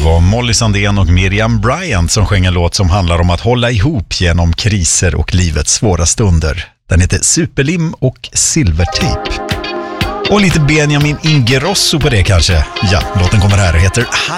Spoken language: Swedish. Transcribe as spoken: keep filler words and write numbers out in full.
var Molly Sandén och Miriam Bryant som sjöng en låt som handlar om att hålla ihop genom kriser och livets svåra stunder. Den heter Superlim och Silvertejp. Och lite Benjamin Ingrosso på det kanske. Ja, låten kommer här och heter